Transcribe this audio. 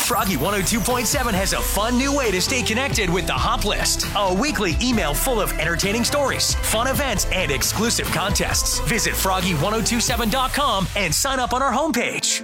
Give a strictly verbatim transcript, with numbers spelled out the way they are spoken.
Froggy one oh two point seven has a fun new way to stay connected with the Hop List. A weekly email full of entertaining stories, fun events, and exclusive contests. Visit froggy ten twenty-seven dot com and sign up on our homepage.